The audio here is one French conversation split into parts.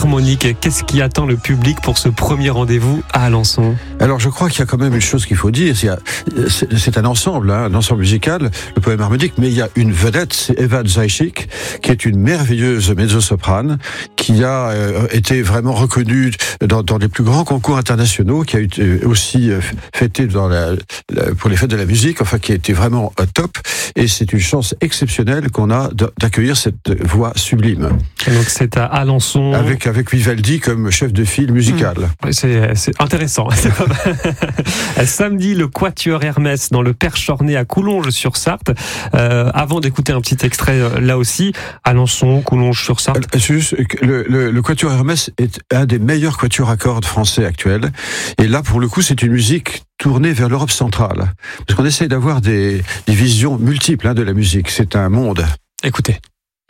Philharmonique. Qu'est-ce qui attend le public pour ce premier rendez-vous à Alençon ? Alors je crois qu'il y a quand même une chose qu'il faut dire, c'est un ensemble musical, le poème harmonique, mais il y a une vedette, c'est Eva Zajic, qui est une merveilleuse mezzo-soprane, qui a été vraiment reconnue dans les plus grands concours internationaux, qui a été aussi fêtée pour les fêtes de la musique, enfin qui a été vraiment top, et c'est une chance exceptionnelle qu'on a d'accueillir cette voix sublime. Et donc c'est à Alençon. Avec Vivaldi comme chef de file musical. C'est intéressant. Samedi, le Quatuor Hermès dans le Perche-Ornay à Coulonges-sur-Sarthe. Avant d'écouter un petit extrait là aussi, Alençon, Coulonges-sur-Sarthe. Le Quatuor Hermès est un des meilleurs quatuors à cordes français actuels. Et là, pour le coup, c'est une musique tournée vers l'Europe centrale. Parce qu'on essaye d'avoir des visions multiples de la musique. C'est un monde. Écoutez.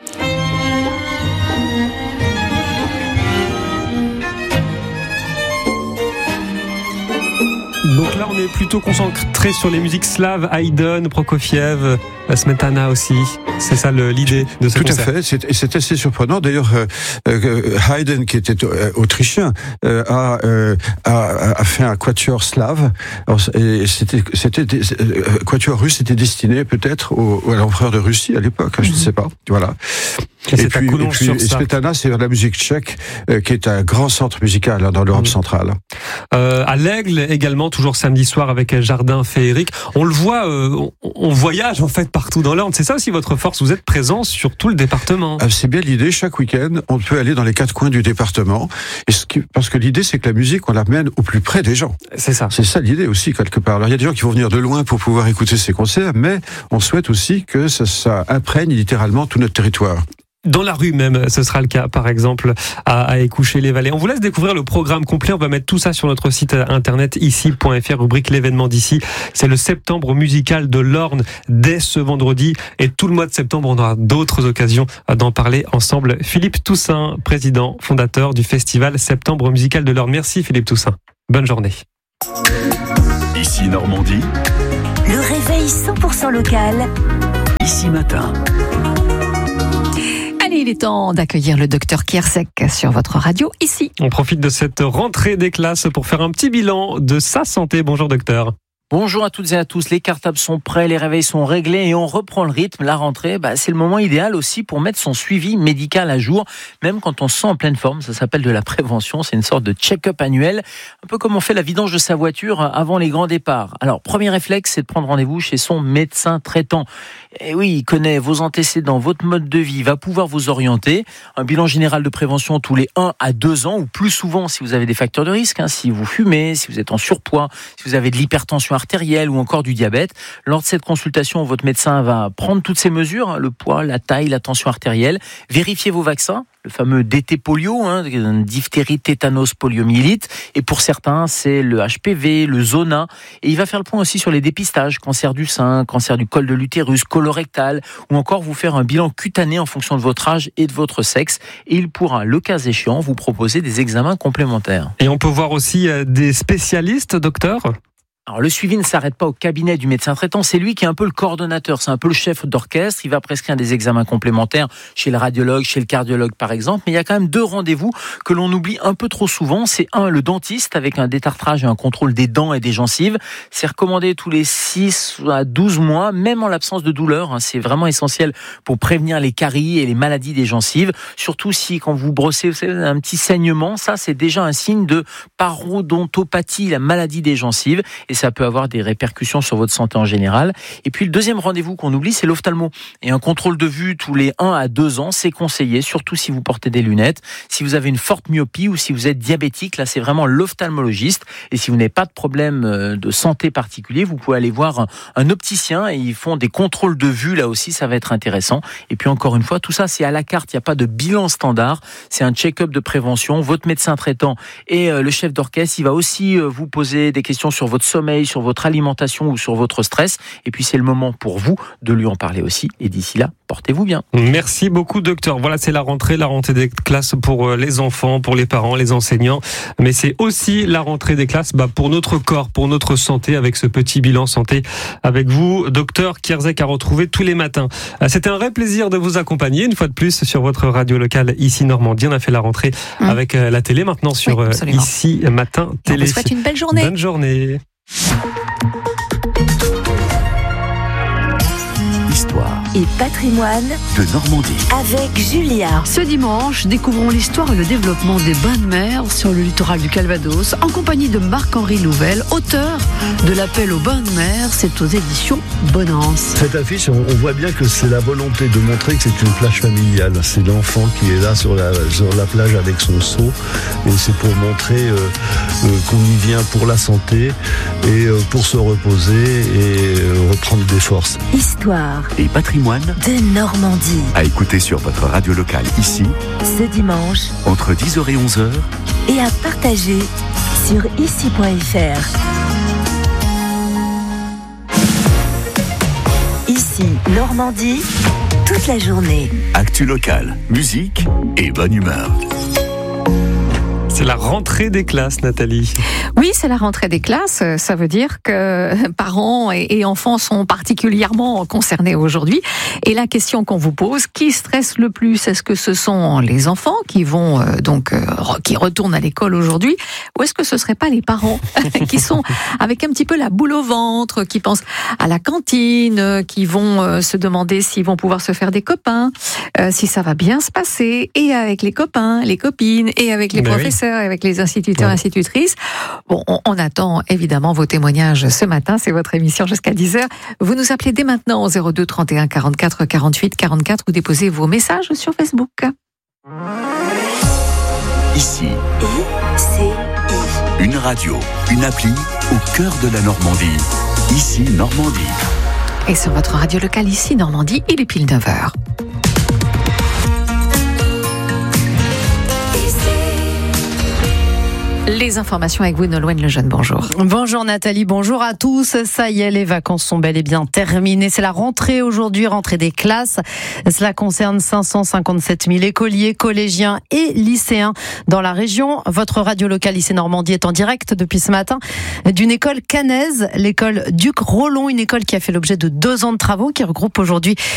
Donc là, on est plutôt concentré sur les musiques slaves, Haydn, Prokofiev, Smetana aussi. C'est ça l'idée de ce concert. Tout à fait, c'est assez surprenant. D'ailleurs, Haydn, qui était autrichien, a fait un quatuor slave. Alors, et quatuor russe était destiné peut-être à l'empereur de Russie à l'époque, je ne sais pas. Voilà. Et puis Smetana, c'est la musique tchèque, qui est un grand centre musical dans l'Europe centrale. À l'Aigle également, toujours samedi soir avec Jardin féerique. On le voit, on voyage en fait partout dans l'Orne. C'est ça aussi votre force, vous êtes présent sur tout le département. C'est bien l'idée, chaque week-end, on peut aller dans les 4 coins du département. Parce que l'idée, c'est que la musique, on la mène au plus près des gens. C'est ça. C'est ça l'idée aussi, quelque part. Alors il y a des gens qui vont venir de loin pour pouvoir écouter ces concerts, mais on souhaite aussi que ça imprègne littéralement tout notre territoire. Dans la rue même, ce sera le cas, par exemple, à Écouché-les-Vallées. On vous laisse découvrir le programme complet. On va mettre tout ça sur notre site internet ici.fr, rubrique l'événement d'ici. C'est le septembre musical de l'Orne dès ce vendredi. Et tout le mois de septembre, on aura d'autres occasions d'en parler ensemble. Philippe Toussaint, président, fondateur du festival Septembre musical de l'Orne. Merci Philippe Toussaint. Bonne journée. Ici Normandie. Le réveil 100% local. Ici matin. Allez, il est temps d'accueillir le docteur Kiersek sur votre radio, ici. On profite de cette rentrée des classes pour faire un petit bilan de sa santé. Bonjour docteur. Bonjour à toutes et à tous, les cartables sont prêts, les réveils sont réglés et on reprend le rythme. La rentrée, c'est le moment idéal aussi pour mettre son suivi médical à jour, même quand on se sent en pleine forme. Ça s'appelle de la prévention, c'est une sorte de check-up annuel, un peu comme on fait la vidange de sa voiture avant les grands départs. Alors, premier réflexe, c'est de prendre rendez-vous chez son médecin traitant. Et oui, il connaît vos antécédents, votre mode de vie, il va pouvoir vous orienter. Un bilan général de prévention tous les 1 à 2 ans, ou plus souvent si vous avez des facteurs de risque, si vous fumez, si vous êtes en surpoids, si vous avez de l'hypertension artérielle ou encore du diabète. Lors de cette consultation, votre médecin va prendre toutes ces mesures, le poids, la taille, la tension artérielle, vérifier vos vaccins, le fameux DT polio, diphtérie, tétanos, poliomyélite, et pour certains, c'est le HPV, le Zona, et il va faire le point aussi sur les dépistages, cancer du sein, cancer du col de l'utérus, colorectal, ou encore vous faire un bilan cutané en fonction de votre âge et de votre sexe, et il pourra, le cas échéant, vous proposer des examens complémentaires. Et on peut voir aussi des spécialistes, docteur ? Alors, le suivi ne s'arrête pas au cabinet du médecin traitant, c'est lui qui est un peu le coordonnateur, c'est un peu le chef d'orchestre, il va prescrire des examens complémentaires chez le radiologue, chez le cardiologue par exemple, mais il y a quand même 2 rendez-vous que l'on oublie un peu trop souvent. C'est 1, le dentiste avec un détartrage et un contrôle des dents et des gencives. C'est recommandé tous les 6 à 12 mois, même en l'absence de douleur, c'est vraiment essentiel pour prévenir les caries et les maladies des gencives, surtout si quand vous brossez, vous savez, un petit saignement, ça c'est déjà un signe de parodontopathie, la maladie des gencives, et ça peut avoir des répercussions sur votre santé en général. Et puis le deuxième rendez-vous qu'on oublie, c'est l'ophtalmo. Et un contrôle de vue tous les 1 à 2 ans, c'est conseillé, surtout si vous portez des lunettes. Si vous avez une forte myopie ou si vous êtes diabétique, là c'est vraiment l'ophtalmologiste. Et si vous n'avez pas de problème de santé particulier, vous pouvez aller voir un opticien et ils font des contrôles de vue, là aussi ça va être intéressant. Et puis encore une fois, tout ça c'est à la carte, il n'y a pas de bilan standard, c'est un check-up de prévention. Votre médecin traitant et le chef d'orchestre, il va aussi vous poser des questions sur votre sommeil, sommeil, sur votre alimentation ou sur votre stress. Et puis c'est le moment pour vous de lui en parler aussi. Et d'ici là, portez-vous bien. Merci beaucoup, docteur. Voilà, c'est la rentrée des classes pour les enfants, pour les parents, les enseignants. Mais c'est aussi la rentrée des classes pour notre corps, pour notre santé, avec ce petit bilan santé avec vous, docteur Kierzek, à retrouver tous les matins. C'était un vrai plaisir de vous accompagner une fois de plus sur votre radio locale ici Normandie. On a fait la rentrée avec la télé maintenant sur Ici Matin Télé. On vous souhaite une belle journée. Bonne journée. Histoire Et patrimoine de Normandie. avec Julia. Ce dimanche, découvrons l'histoire et le développement des bains de mer sur le littoral du Calvados en compagnie de Marc-Henri Louvel, auteur de l'appel aux bains de mer. C'est aux éditions Bonance. Cette affiche, on voit bien que c'est la volonté de montrer que c'est une plage familiale. C'est l'enfant qui est là sur la plage avec son seau, et c'est pour montrer qu'on y vient pour la santé et pour se reposer et reprendre des forces. Histoire Et patrimoine de Normandie. à écouter sur votre radio locale ici, Ce dimanche entre 10h et 11h. et à partager sur ici.fr. Ici, Normandie, toute la journée. Actu locale, musique et bonne humeur. C'est la rentrée des classes, Nathalie. Oui, c'est la rentrée des classes. Ça veut dire que parents et enfants sont particulièrement concernés aujourd'hui. Et la question qu'on vous pose, qui stresse le plus? Est-ce que ce sont les enfants qui vont qui retournent à l'école aujourd'hui, ou est-ce que ce serait pas les parents qui sont avec un petit peu la boule au ventre, qui pensent à la cantine, qui vont se demander s'ils vont pouvoir se faire des copains, si ça va bien se passer, et avec les copains, les copines, et avec les professeurs, et avec les instituteurs, institutrices. Bon, on attend évidemment vos témoignages ce matin. C'est votre émission jusqu'à 10h. Vous nous appelez dès maintenant au 02 31 44 48 44 ou déposez vos messages sur Facebook. Ici, ICI. une radio, une appli au cœur de la Normandie. Ici Normandie. Et sur votre radio locale ici, Normandie, il est pile 9h. Les informations avec vous, Nolwenn Lejeune, bonjour. Bonjour Nathalie, bonjour à tous. Ça y est, les vacances sont bel et bien terminées. C'est la rentrée aujourd'hui, rentrée des classes. Cela concerne 557 000 écoliers, collégiens et lycéens dans la région. Votre radio locale ici Normandie est en direct depuis ce matin d'une école caennaise, l'école Duc Rollon, une école qui a fait l'objet de 2 ans de travaux, qui regroupe aujourd'hui